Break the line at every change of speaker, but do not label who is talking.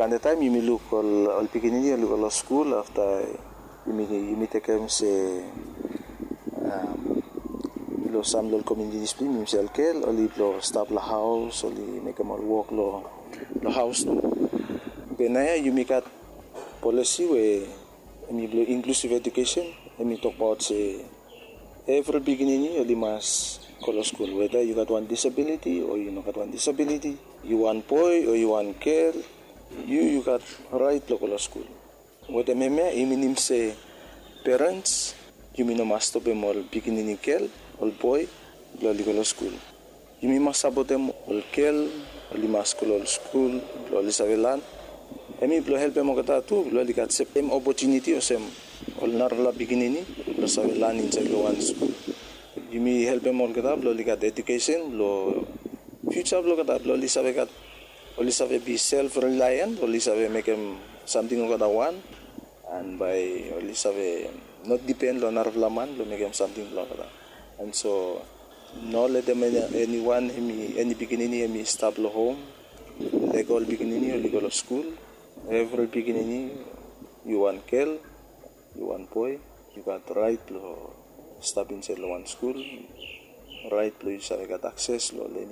the time you may look all beginning you look all school after you may take them say lo sam lo community display mi sel kel oli lo stop la house oli make them all walk lo house no benaya you make a policy where mi lo inclusive education and me talk about say every beginning you must go to school whether you got one disability or you not got one disability, you want boy or you want girl, you got right to go to school. Whether me minim say parents you may no must stop them all beginning girl or boy go to school. You may must support them all girl or must go to school or lisavelan. I mean help them kata tu lo got same opportunity or same all narla beginning lo savelan inside one school. You may help them all get up, lo ligat education, lo future lo get up, lo lisave be self-reliant, lo lisave make them something lo gata one, and by lisave not depend lo narvlaman, lo make them something lo gata. And so no let them anyone any beginning me stop lo home, legal beginning or legal school, every beginning you want girl, you want boy, you got right lo stop inside one school, right lo you got access lo